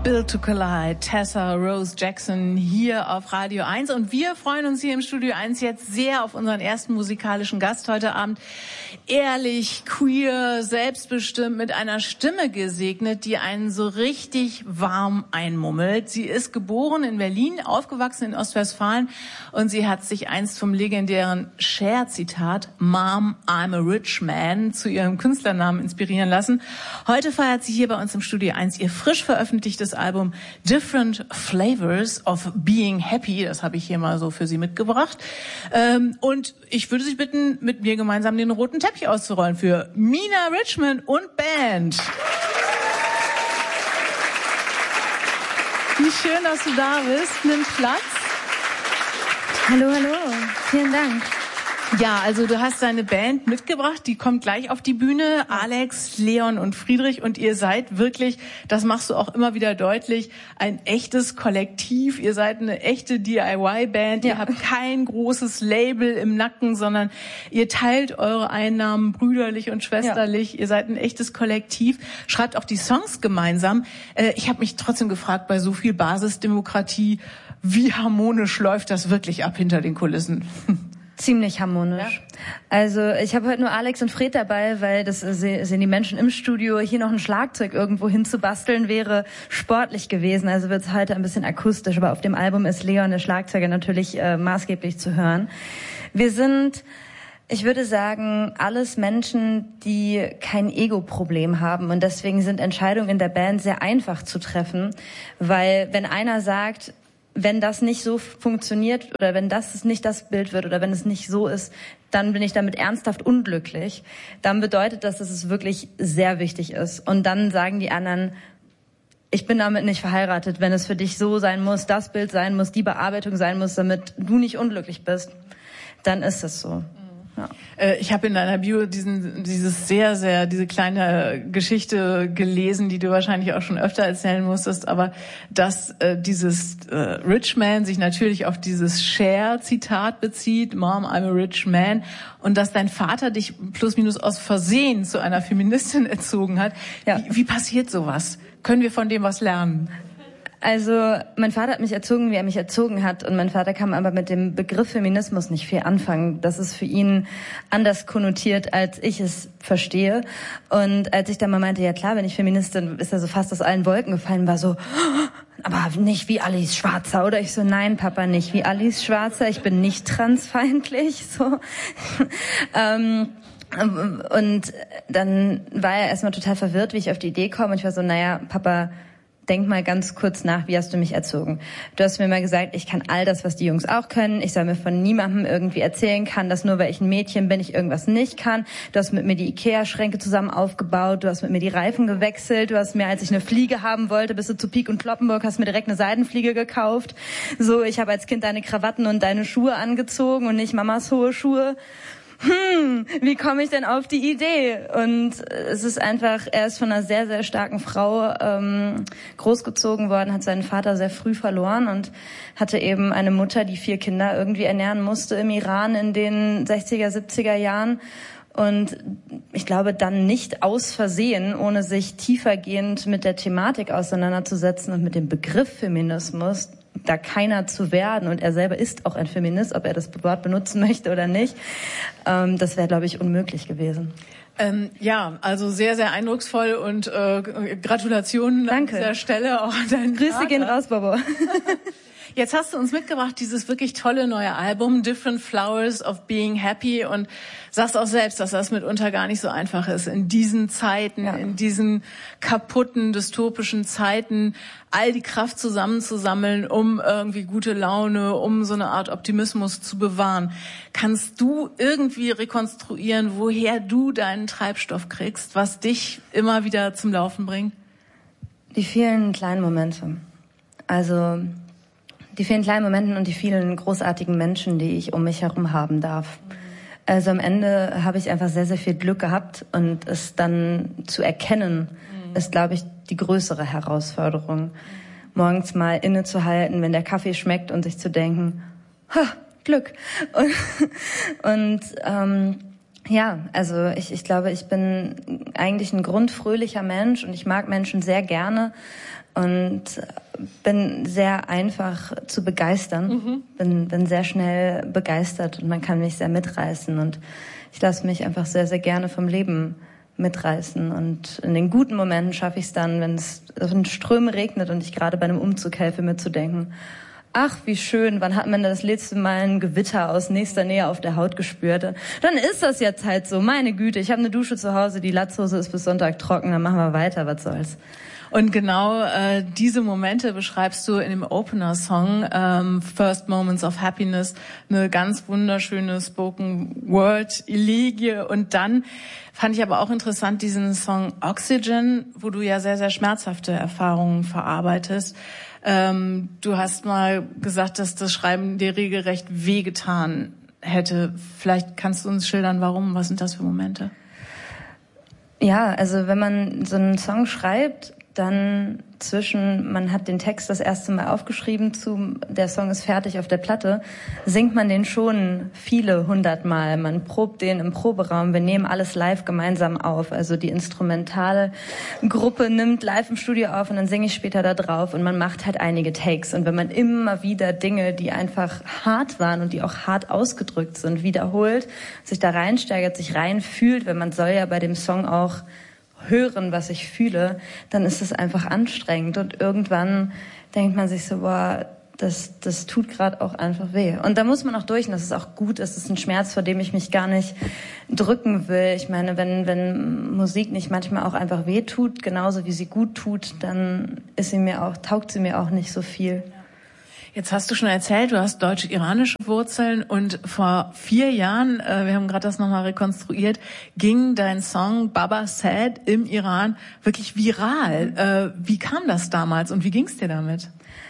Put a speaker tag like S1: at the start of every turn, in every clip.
S1: Built to Collide, Tessa Rose Jackson hier auf Radio 1 und wir freuen uns hier im Studio 1 jetzt sehr auf unseren ersten musikalischen Gast heute Abend. Ehrlich, queer, selbstbestimmt, mit einer Stimme gesegnet, die einen so richtig warm einmummelt. Sie ist geboren in Berlin, aufgewachsen in Ostwestfalen und sie hat sich einst vom legendären Cher-Zitat Mom, I'm a rich man zu ihrem Künstlernamen inspirieren lassen. Heute feiert sie hier bei uns im Studio 1 ihr frisch veröffentlichtes Album Different Flavors of Being Happy. Das habe ich hier mal so für Sie mitgebracht. Und ich würde Sie bitten, mit mir gemeinsam den roten Teppich auszurollen für Mina Richmond und Band. Wie schön, dass du da bist. Nimm Platz.
S2: Hallo, hallo. Vielen Dank.
S1: Ja, also du hast deine Band mitgebracht, die kommt gleich auf die Bühne, Alex, Leon und Friedrich, und ihr seid wirklich, das machst du auch immer wieder deutlich, ein echtes Kollektiv, ihr seid eine echte DIY-Band, ihr habt kein großes Label im Nacken, sondern ihr teilt eure Einnahmen brüderlich und schwesterlich, ihr seid ein echtes Kollektiv, schreibt auch die Songs gemeinsam. Ich habe mich trotzdem gefragt, bei so viel Basisdemokratie, wie harmonisch läuft das wirklich ab hinter den Kulissen?
S2: Ziemlich harmonisch. Ja. Also ich habe heute nur Alex und Fred dabei, weil das sehen die Menschen im Studio. Hier noch ein Schlagzeug irgendwo hinzubasteln wäre sportlich gewesen. Also wird es heute ein bisschen akustisch. Aber auf dem Album ist Leon, der Schlagzeuger, natürlich maßgeblich zu hören. Wir sind, ich würde sagen, alles Menschen, die kein Ego-Problem haben. Und deswegen sind Entscheidungen in der Band sehr einfach zu treffen. Weil wenn einer sagt, wenn das nicht so funktioniert oder wenn das nicht das Bild wird oder wenn es nicht so ist, dann bin ich damit ernsthaft unglücklich. Dann bedeutet das, dass es wirklich sehr wichtig ist. Und dann sagen die anderen, ich bin damit nicht verheiratet. Wenn es für dich so sein muss, das Bild sein muss, die Bearbeitung sein muss, damit du nicht unglücklich bist, dann ist es so. Ja.
S1: Ich habe in deiner Bio diese kleine Geschichte gelesen, die du wahrscheinlich auch schon öfter erzählen musstest, aber dass dieses Rich Man sich natürlich auf dieses Cher-Zitat bezieht, Mom, I'm a rich man, und dass dein Vater dich plus minus aus Versehen zu einer Feministin erzogen hat. Ja. Wie passiert sowas? Können wir von dem was lernen?
S2: Also mein Vater hat mich erzogen, wie er mich erzogen hat, und mein Vater kann aber mit dem Begriff Feminismus nicht viel anfangen. Das ist für ihn anders konnotiert, als ich es verstehe. Und als ich dann mal meinte, ja klar, wenn ich Feministin, ist er so fast aus allen Wolken gefallen, war so, aber nicht wie Alice Schwarzer. Oder ich so, nein, Papa, nicht wie Alice Schwarzer, ich bin nicht transfeindlich, so. Und dann war er erstmal total verwirrt, wie ich auf die Idee komme, und ich war so, naja, Papa, denk mal ganz kurz nach, wie hast du mich erzogen? Du hast mir mal gesagt, ich kann all das, was die Jungs auch können. Ich soll mir von niemandem irgendwie erzählen kann, dass nur weil ich ein Mädchen bin, ich irgendwas nicht kann. Du hast mit mir die Ikea-Schränke zusammen aufgebaut. Du hast mit mir die Reifen gewechselt. Du hast mir, als ich eine Fliege haben wollte, bist du zu Pieck und Kloppenburg, hast mir direkt eine Seidenfliege gekauft. So, ich habe als Kind deine Krawatten und deine Schuhe angezogen und nicht Mamas hohe Schuhe. Wie komme ich denn auf die Idee? Und es ist einfach, er ist von einer sehr, sehr starken Frau großgezogen worden, hat seinen Vater sehr früh verloren und hatte eben eine Mutter, die 4 Kinder irgendwie ernähren musste im Iran in den 60er, 70er Jahren. Und ich glaube, dann nicht aus Versehen, ohne sich tiefergehend mit der Thematik auseinanderzusetzen und mit dem Begriff Feminismus, da keiner zu werden, und er selber ist auch ein Feminist, ob er das Wort benutzen möchte oder nicht, das wäre, glaube ich, unmöglich gewesen.
S1: Ja, also sehr, sehr eindrucksvoll und Gratulationen an dieser Stelle auch an deinen
S2: Grüße
S1: Vater.
S2: gehen raus, Bobo.
S1: Jetzt hast du uns mitgebracht dieses wirklich tolle neue Album, Different Flowers of Being Happy, und sagst auch selbst, dass das mitunter gar nicht so einfach ist, in diesen Zeiten, in diesen kaputten, dystopischen Zeiten, all die Kraft zusammenzusammeln, um irgendwie gute Laune, um so eine Art Optimismus zu bewahren. Kannst du irgendwie rekonstruieren, woher du deinen Treibstoff kriegst, was dich immer wieder zum Laufen bringt?
S2: Die vielen kleinen Momente. Also die vielen kleinen Momente und die vielen großartigen Menschen, die ich um mich herum haben darf. Also am Ende habe ich einfach sehr, sehr viel Glück gehabt, und es dann zu erkennen, ist, glaube ich, die größere Herausforderung. Morgens mal innezuhalten, wenn der Kaffee schmeckt, und sich zu denken, Glück. Und Ja, also ich glaube, ich bin eigentlich ein grundfröhlicher Mensch und ich mag Menschen sehr gerne und bin sehr einfach zu begeistern. Bin sehr schnell begeistert und man kann mich sehr mitreißen und ich lasse mich einfach sehr, sehr gerne vom Leben mitreißen und in den guten Momenten schaffe ich es dann, wenn es in Strömen regnet und ich gerade bei einem Umzug helfe, mitzudenken. Ach, wie schön, wann hat man das letzte Mal ein Gewitter aus nächster Nähe auf der Haut gespürt? Dann ist das jetzt halt so, meine Güte, ich habe eine Dusche zu Hause, die Latzhose ist bis Sonntag trocken, dann machen wir weiter, was soll's.
S1: Und genau diese Momente beschreibst du in dem Opener-Song First Moments of Happiness, eine ganz wunderschöne Spoken-Word-Elegie. Und dann fand ich aber auch interessant diesen Song Oxygen, wo du ja sehr, sehr schmerzhafte Erfahrungen verarbeitest. Du hast mal gesagt, dass das Schreiben dir regelrecht wehgetan hätte. Vielleicht kannst du uns schildern, warum? Was sind das für Momente?
S2: Ja, also wenn man so einen Song schreibt, dann man hat den Text das erste Mal aufgeschrieben der Song ist fertig auf der Platte, singt man den schon viele 100 Mal. Man probt den im Proberaum. Wir nehmen alles live gemeinsam auf. Also die instrumentale Gruppe nimmt live im Studio auf und dann singe ich später da drauf und man macht halt einige Takes. Und wenn man immer wieder Dinge, die einfach hart waren und die auch hart ausgedrückt sind, wiederholt, sich da reinsteigert, sich reinfühlt, weil man soll ja bei dem Song auch hören, was ich fühle, dann ist es einfach anstrengend und irgendwann denkt man sich so, boah, das tut gerade auch einfach weh. Und da muss man auch durch und das ist auch gut, das ist ein Schmerz, vor dem ich mich gar nicht drücken will. Ich meine, wenn Musik nicht manchmal auch einfach weh tut, genauso wie sie gut tut, dann taugt sie mir auch nicht so viel.
S1: Jetzt hast du schon erzählt, du hast deutsch-iranische Wurzeln und vor 4 Jahren, wir haben gerade das nochmal rekonstruiert, ging dein Song Baba Sad im Iran wirklich viral. Wie kam das damals und wie ging's dir damit?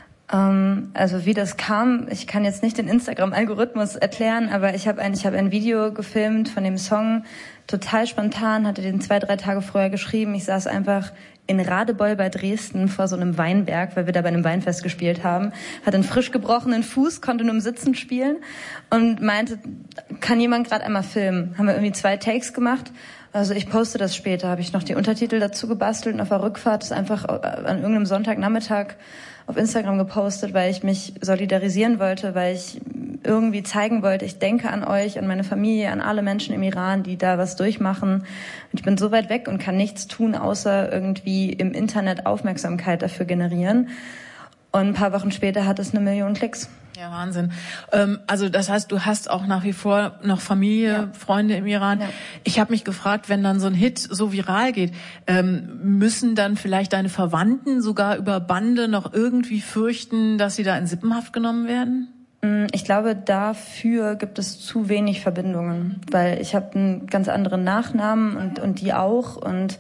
S2: Also wie das kam, ich kann jetzt nicht den Instagram-Algorithmus erklären, aber ich habe ein Video gefilmt von dem Song, total spontan, hatte den 2-3 Tage vorher geschrieben. Ich saß einfach in Radebeul bei Dresden vor so einem Weinberg, weil wir da bei einem Weinfest gespielt haben, hatte einen frisch gebrochenen Fuß, konnte nur im Sitzen spielen und meinte, kann jemand gerade einmal filmen? Haben wir irgendwie 2 Takes gemacht. Also ich poste das später, habe ich noch die Untertitel dazu gebastelt und auf der Rückfahrt ist einfach an irgendeinem Sonntagnachmittag auf Instagram gepostet, weil ich mich solidarisieren wollte, weil ich irgendwie zeigen wollte, ich denke an euch, an meine Familie, an alle Menschen im Iran, die da was durchmachen. Und ich bin so weit weg und kann nichts tun, außer irgendwie im Internet Aufmerksamkeit dafür generieren. Und ein paar Wochen später hat es 1 Million Klicks.
S1: Ja, Wahnsinn. Also das heißt, du hast auch nach wie vor noch Familie, ja, Freunde im Iran. Ja. Ich habe mich gefragt, wenn dann so ein Hit so viral geht, müssen dann vielleicht deine Verwandten sogar über Bande noch irgendwie fürchten, dass sie da in Sippenhaft genommen werden?
S2: Ich glaube, dafür gibt es zu wenig Verbindungen, weil ich habe einen ganz anderen Nachnamen und die auch. Und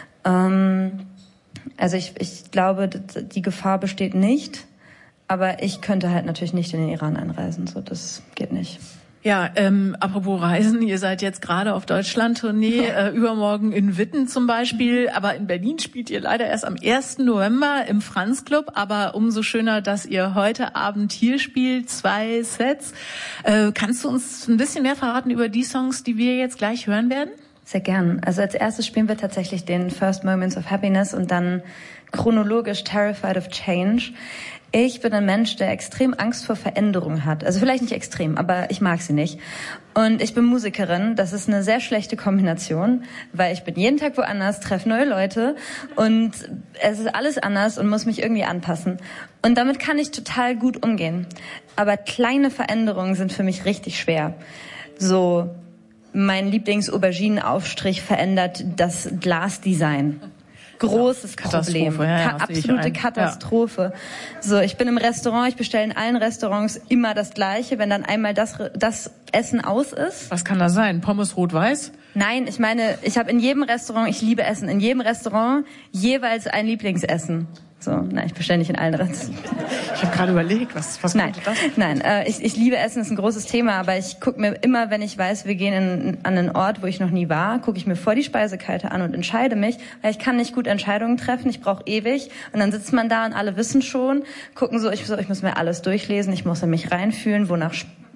S2: also ich glaube, die Gefahr besteht nicht. Aber ich könnte halt natürlich nicht in den Iran einreisen, so das geht nicht.
S1: Ja, apropos Reisen, ihr seid jetzt gerade auf Deutschland-Tournee, übermorgen in Witten zum Beispiel, aber in Berlin spielt ihr leider erst am 1. November im Franz Club, aber umso schöner, dass ihr heute Abend hier spielt, 2 Sets. Kannst du uns ein bisschen mehr verraten über die Songs, die wir jetzt gleich hören werden?
S2: Sehr gern. Also als erstes spielen wir tatsächlich den First Moments of Happiness und dann chronologisch Terrified of Change. Ich bin ein Mensch, der extrem Angst vor Veränderung hat. Also vielleicht nicht extrem, aber ich mag sie nicht. Und ich bin Musikerin. Das ist eine sehr schlechte Kombination, weil ich bin jeden Tag woanders, treffe neue Leute und es ist alles anders und muss mich irgendwie anpassen. Und damit kann ich total gut umgehen. Aber kleine Veränderungen sind für mich richtig schwer. So, mein Lieblings-Auberginenaufstrich verändert das Glasdesign. Großes Problem. Absolute Katastrophe. Ja. So, ich bin im Restaurant, ich bestelle in allen Restaurants immer das Gleiche, wenn dann einmal das Essen aus ist.
S1: Was kann das sein? Pommes rot-weiß?
S2: Nein, ich meine, ich habe in jedem Restaurant, ich liebe Essen, in jedem Restaurant jeweils ein Lieblingsessen. So, nein, ich bestelle nicht in allen Restaurants.
S1: Ich habe gerade überlegt, was
S2: nein,
S1: könnte das?
S2: Nein, ich liebe Essen, ist ein großes Thema, aber ich gucke mir immer, wenn ich weiß, wir gehen an einen Ort, wo ich noch nie war, gucke ich mir vor die Speisekarte an und entscheide mich, weil ich kann nicht gut Entscheidungen treffen, ich brauche ewig und dann sitzt man da und alle wissen schon, gucken so, ich muss mir alles durchlesen, ich muss in mich reinfühlen, wonach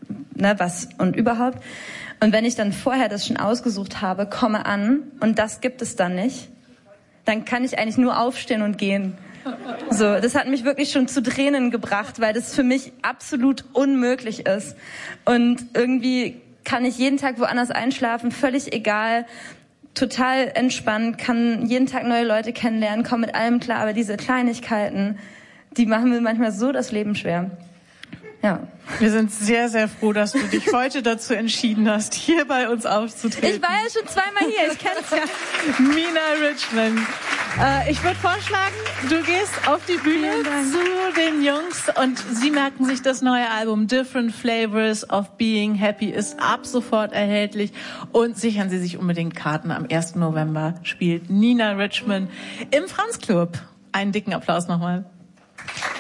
S2: was und überhaupt. Und wenn ich dann vorher das schon ausgesucht habe, komme an und das gibt es dann nicht, dann kann ich eigentlich nur aufstehen und gehen. So, das hat mich wirklich schon zu Tränen gebracht, weil das für mich absolut unmöglich ist. Und irgendwie kann ich jeden Tag woanders einschlafen, völlig egal, total entspannt, kann jeden Tag neue Leute kennenlernen, komme mit allem klar, aber diese Kleinigkeiten, die machen mir manchmal so das Leben schwer. Ja.
S1: Wir sind sehr, sehr froh, dass du dich heute dazu entschieden hast, hier bei uns aufzutreten.
S2: Ich war ja schon zweimal hier, ich kenn's ja.
S1: Mina Richman. Ich würde vorschlagen, du gehst auf die Bühne zu den Jungs und sie merken sich das neue Album Different Flavors of Being Happy ist ab sofort erhältlich und sichern Sie sich unbedingt Karten. Am 1. November spielt Nina Richman im Franz Club. Einen dicken Applaus nochmal.